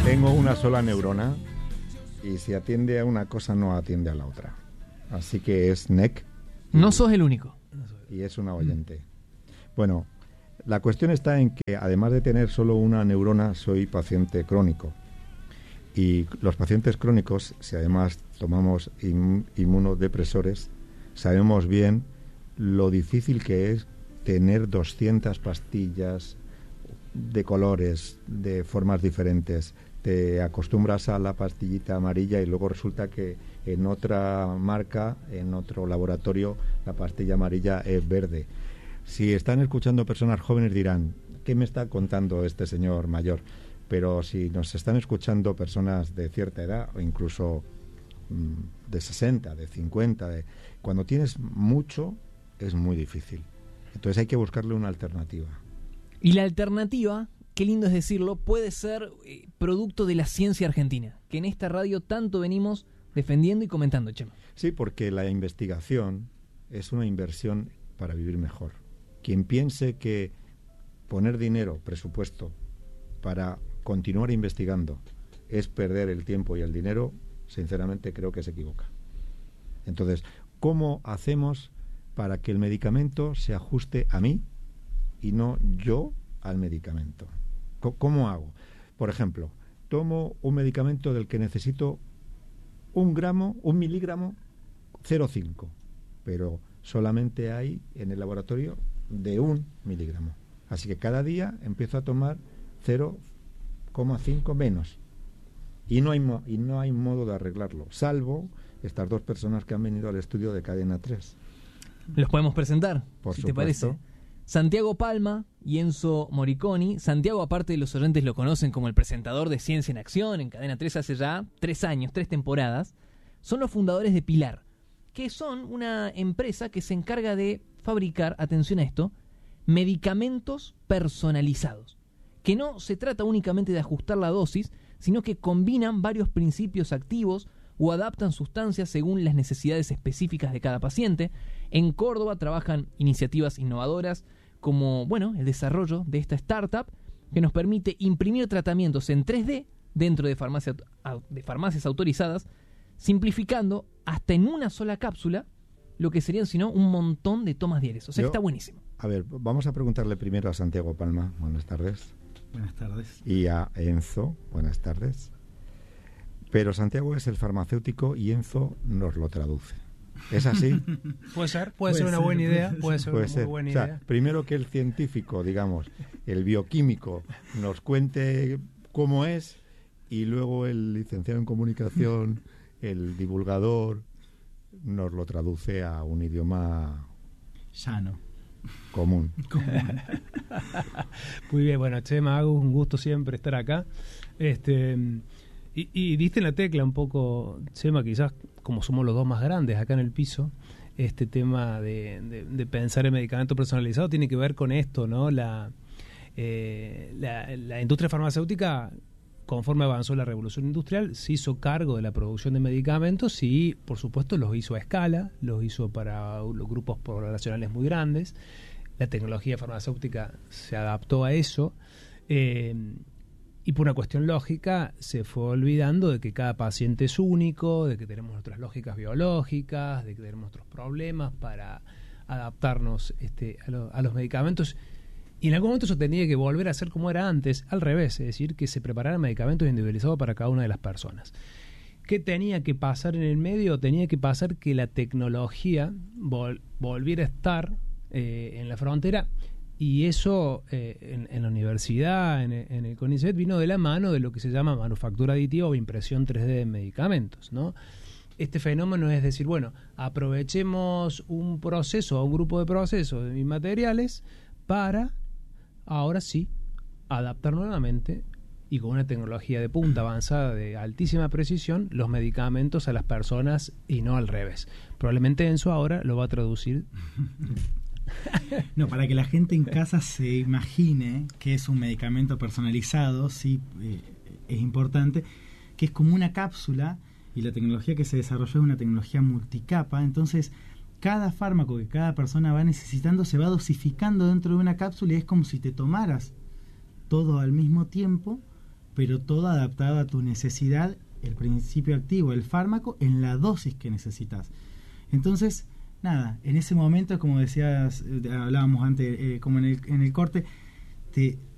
Tengo una sola neurona y si atiende a una cosa no atiende a la otra. Así que es NEC. No sos el único. Y es una oyente. Bueno, la cuestión está en que además de tener solo una neurona, soy paciente crónico. Y los pacientes crónicos, si además tomamos inmunodepresores, sabemos bien lo difícil que es tener 200 pastillas de colores, de formas diferentes. Te acostumbras a la pastillita amarilla y luego resulta que en otra marca, en otro laboratorio, la pastilla amarilla es verde. Si están escuchando personas jóvenes dirán, ¿qué me está contando este señor mayor? Pero si nos están escuchando personas de cierta edad o incluso de 60, de 50, cuando tienes mucho es muy difícil. Entonces hay que buscarle una alternativa. Y la alternativa, qué lindo es decirlo, puede ser producto de la ciencia argentina, que en esta radio tanto venimos defendiendo y comentando, Chema. Sí, porque la investigación es una inversión para vivir mejor. Quien piense que poner dinero, presupuesto, para continuar investigando es perder el tiempo y el dinero, sinceramente creo que se equivoca. Entonces, ¿cómo hacemos para que el medicamento se ajuste a mí y no yo al medicamento? ¿Cómo hago? Por ejemplo, tomo un medicamento del que necesito 1 miligramo 0,5, pero solamente hay en el laboratorio de 1 miligramo. Así que cada día empiezo a tomar 0,5 menos. Y no hay modo de arreglarlo, salvo estas 2 personas que han venido al estudio de Cadena 3. Los podemos presentar, por si supuesto. te parece. Santiago Palma y Enzo Moriconi. Santiago, aparte de los oyentes, lo conocen como el presentador de Ciencia en Acción en Cadena 3 hace ya 3 años, 3 temporadas. Son los fundadores de Pilar, que son una empresa que se encarga de fabricar, atención a esto, medicamentos personalizados. Que no se trata únicamente de ajustar la dosis, sino que combinan varios principios activos o adaptan sustancias según las necesidades específicas de cada paciente. En Córdoba trabajan iniciativas innovadoras como, el desarrollo de esta startup que nos permite imprimir tratamientos en 3D dentro de farmacias autorizadas, simplificando hasta en una sola cápsula lo que serían, si no, un montón de tomas diarias. O sea, está buenísimo. A ver, vamos a preguntarle primero a Santiago Palma. Buenas tardes. Buenas tardes. Y a Enzo. Buenas tardes. Pero Santiago es el farmacéutico y Enzo nos lo traduce. ¿Es así? Puede ser una buena idea. Puede ser una muy buena idea. O sea, primero que el científico, digamos, el bioquímico, nos cuente cómo es, y luego el licenciado en comunicación, el divulgador, nos lo traduce a un idioma llano. Común. Muy bien, bueno, Chema, Agus, un gusto siempre estar acá. Y diste en la tecla un poco, Chema, quizás como somos los dos más grandes acá en el piso, este tema de pensar en medicamento personalizado tiene que ver con esto, ¿no? La industria farmacéutica, conforme avanzó la revolución industrial, se hizo cargo de la producción de medicamentos y, por supuesto, los hizo a escala, los hizo para los grupos poblacionales muy grandes. La tecnología farmacéutica se adaptó a eso. Y por una cuestión lógica se fue olvidando de que cada paciente es único, de que tenemos nuestras lógicas biológicas, de que tenemos nuestros problemas para adaptarnos a los medicamentos. Y en algún momento eso tenía que volver a ser como era antes, al revés, es decir, que se prepararan medicamentos individualizados para cada una de las personas. ¿Qué tenía que pasar en el medio? Tenía que pasar que la tecnología volviera a estar en la frontera. Y eso en la universidad, en el CONICET, vino de la mano de lo que se llama manufactura aditiva o impresión 3D de medicamentos, ¿no? Este fenómeno es decir, aprovechemos un proceso o un grupo de procesos y materiales para, ahora sí, adaptar nuevamente y con una tecnología de punta avanzada de altísima precisión los medicamentos a las personas y no al revés. Probablemente Enzo ahora lo va a traducir. No, para que la gente en casa se imagine que es un medicamento personalizado, sí, es importante, que es como una cápsula, y la tecnología que se desarrolló es una tecnología multicapa. Entonces cada fármaco que cada persona va necesitando se va dosificando dentro de una cápsula y es como si te tomaras todo al mismo tiempo, pero todo adaptado a tu necesidad, el principio activo del fármaco en la dosis que necesitas. Entonces, nada, en ese momento, como decías, hablábamos antes, como en el corte,